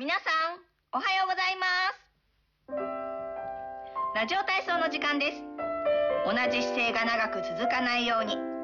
皆さん、おはようございます。ラジオ体操の時間です。同じ姿勢が長く続かないように、